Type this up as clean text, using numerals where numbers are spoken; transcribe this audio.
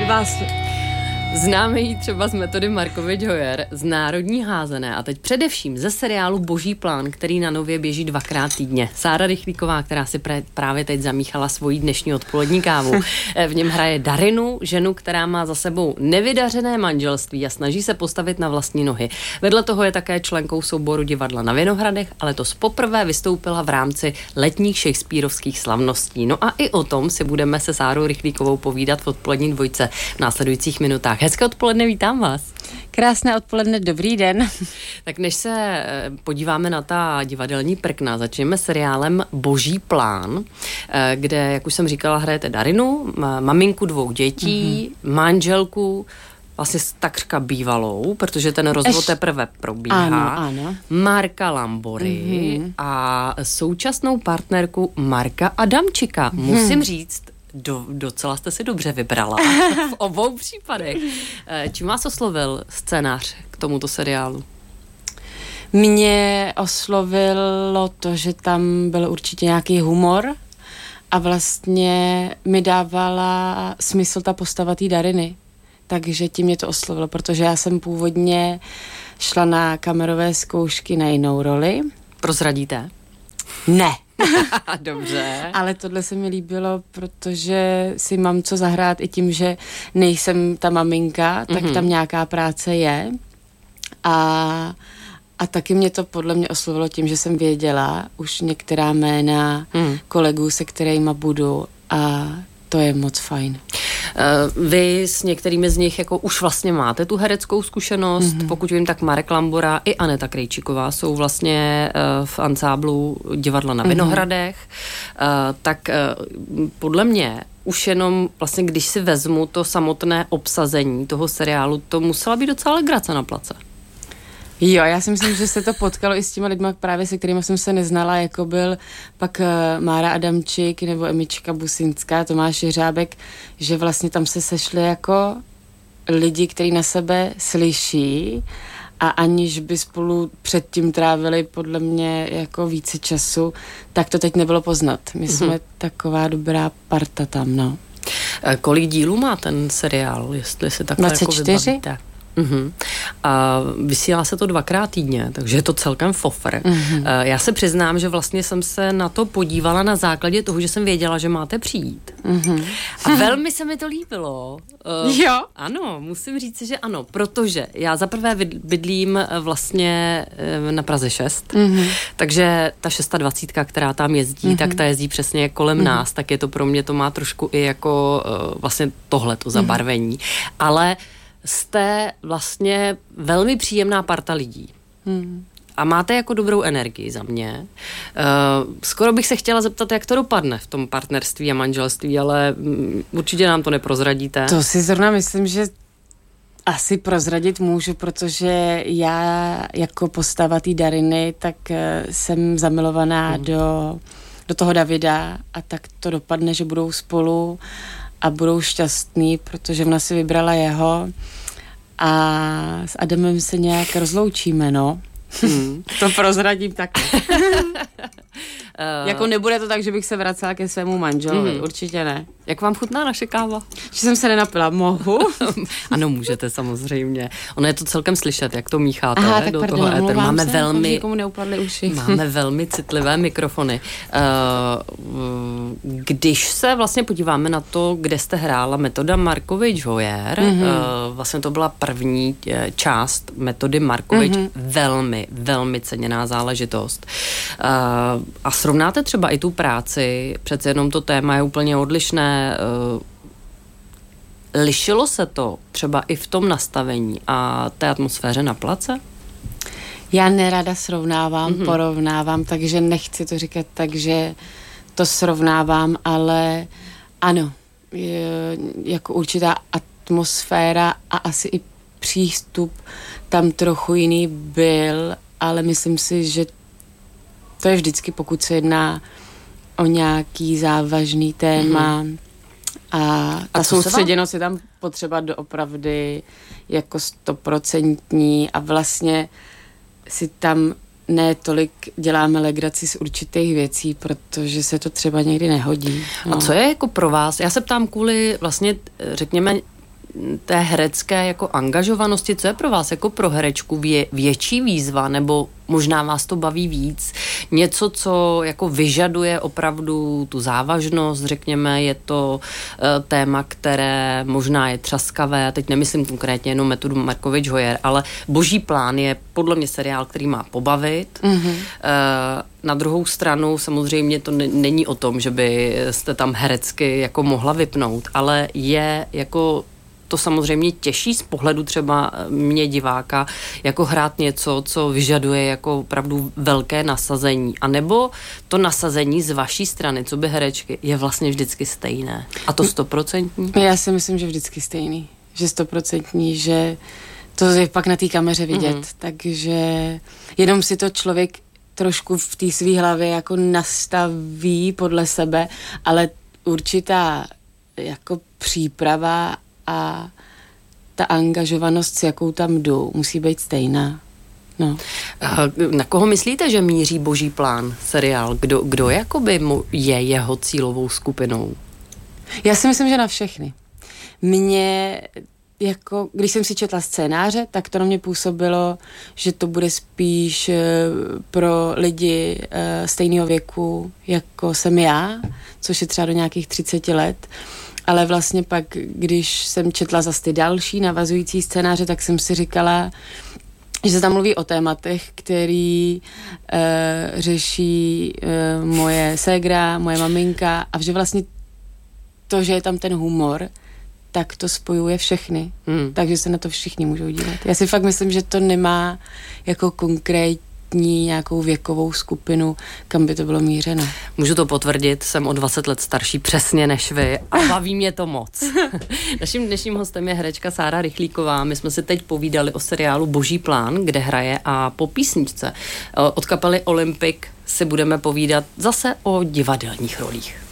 Vás známe ji třeba z metody Markovič-Hojer, z Národní házené a teď především ze seriálu Boží plán, který na Nově běží 2krát týdně. Sára Rychlíková, která si právě teď zamíchala svoji dnešní odpolední kávu. V něm hraje Darinu, ženu, která má za sebou nevydařené manželství a snaží se postavit na vlastní nohy. Vedle toho je také členkou souboru divadla na Vinohradech, ale to poprvé vystoupila v rámci letních shakespearovských slavností. No a i o tom si budeme se Sárou Rychlíkovou povídat v odpolední dvojce v následujících minutách. Hezké odpoledne, vítám vás. Krásné odpoledne, dobrý den. Tak než se podíváme na ta divadelní prkna, začneme seriálem Boží plán, kde, jak už jsem říkala, hrajete Darinu, maminku 2 dětí, manželku, vlastně takřka bývalou, protože ten rozvod teprve probíhá. Ano. Marka Lambory a současnou partnerku Marka Adamčika. Musím říct, docela jste si dobře vybrala v obou případech. Čím vás oslovil scénář k tomuto seriálu? Mě oslovilo to, že tam byl určitě nějaký humor a vlastně mi dávala smysl ta postava té Dariny. Takže tím mě to oslovilo, protože já jsem původně šla na kamerové zkoušky na jinou roli. Prozradíte? Ne. Dobře. Ale tohle se mi líbilo, protože si mám co zahrát i tím, že nejsem ta maminka, tak tam nějaká práce je. A taky mě to podle mě oslovilo tím, že jsem věděla už některá jména kolegů, se kterýma budu a to je moc fajn. Vy s některými z nich jako už vlastně máte tu hereckou zkušenost, pokud vím, tak Marek Lambora i Aneta Krejčíková jsou vlastně v ansáblu divadla na Vinohradech, tak podle mě už jenom vlastně, když si vezmu to samotné obsazení toho seriálu, to musela být docela legrace na place. Jo, já si myslím, že se to potkalo i s těma lidma právě, se kterými jsem se neznala, jako byl pak Mára Adamčik nebo Emička Businská, Tomáš Jeřábek, že vlastně tam se sešli jako lidi, kteří na sebe slyší a aniž by spolu předtím trávili podle mě jako více času, tak to teď nebylo poznat. My jsme taková dobrá parta tam, no. Kolik dílů má ten seriál, jestli si takhle 24? Jako vybavíte? A vysílá se to 2krát týdně, takže je to celkem fofr. Já se přiznám, že vlastně jsem se na to podívala na základě toho, že jsem věděla, že máte přijít. A velmi se mi to líbilo. Jo? Ano, musím říct, že ano, protože já zaprvé bydlím vlastně na Praze 6, takže ta 620, která tam jezdí, tak ta jezdí přesně kolem nás, tak je to pro mě, to má trošku i jako vlastně tohleto zabarvení. Ale jste vlastně velmi příjemná parta lidí. A máte jako dobrou energii za mě. Skoro bych se chtěla zeptat, jak to dopadne v tom partnerství a manželství, ale určitě nám to neprozradíte. To si zrovna myslím, že asi prozradit můžu, protože já jako postava té Dariny, tak jsem zamilovaná do toho Davida a tak to dopadne, že budou spolu a budou šťastný, protože ona si vybrala jeho a s Adamem se nějak rozloučíme, no. To prozradím taky. Jako nebude to tak, že bych se vracela ke svému manželovi, určitě ne. Jak vám chutná naše káva? Že jsem se nenapila, mohu? Ano, můžete samozřejmě. Ono je to celkem slyšet, jak to mícháte do toho éteru. Máme velmi citlivé mikrofony. Když se vlastně podíváme na to, kde jste hrála metoda Markovič-Hojer, vlastně to byla první část metody Markovič, velmi, velmi ceněná záležitost. A srovnáte třeba i tu práci, přece jenom to téma je úplně odlišné. Lišilo se to třeba i v tom nastavení a té atmosféře na place? Já nerada srovnávám, porovnávám, takže nechci to říkat tak, že to srovnávám, ale ano, jako určitá atmosféra a asi i přístup tam trochu jiný byl, ale myslím si, že to je vždycky, pokud se jedná o nějaký závažný téma a ta soustředěnost je tam potřeba doopravdy jako 100% a vlastně si tam ne tolik děláme legraci z určitých věcí, protože se to třeba někdy nehodí. No. A co je jako pro vás? Já se ptám kvůli vlastně, řekněme, té herecké jako angažovanosti, co je pro vás jako pro herečku větší výzva, nebo možná vás to baví víc? Něco, co jako vyžaduje opravdu tu závažnost, řekněme, je to téma, které možná je třaskavé, teď nemyslím konkrétně jenom Metodu Markovič-Hojer, ale Boží plán je podle mě seriál, který má pobavit. Na druhou stranu samozřejmě to není o tom, že by jste tam herecky jako mohla vypnout, ale je jako to samozřejmě těší z pohledu třeba mě diváka, jako hrát něco, co vyžaduje jako opravdu velké nasazení. A nebo to nasazení z vaší strany, co by herečky, je vlastně vždycky stejné. A to 100%? Já si myslím, že vždycky stejný. Že 100%, že to je pak na té kameře vidět. Takže jenom si to člověk trošku v té své hlavě jako nastaví podle sebe, ale určitá jako příprava a ta angažovanost, s jakou tam jdu, musí být stejná. No. Na koho myslíte, že míří Boží plán, seriál? Kdo jakoby je jeho cílovou skupinou? Já si myslím, že na všechny. Mně, jako, když jsem si četla scénáře, tak to na mě působilo, že to bude spíš pro lidi stejného věku, jako jsem já, což je třeba do nějakých 30 let. Ale vlastně pak, když jsem četla zase ty další navazující scénáře, tak jsem si říkala, že se tam mluví o tématech, který řeší moje ségra, moje maminka a že vlastně to, že je tam ten humor, tak to spojuje všechny. Takže se na to všichni můžou dívat. Já si fakt myslím, že to nemá jako konkrétní nějakou věkovou skupinu, kam by to bylo mířeno. Můžu to potvrdit, jsem o 20 let starší přesně než vy a baví mě to moc. Naším dnešním hostem je herečka Sára Rychlíková. My jsme si teď povídali o seriálu Boží plán, kde hraje, a po písničce od kapely Olympic si budeme povídat zase o divadelních rolích.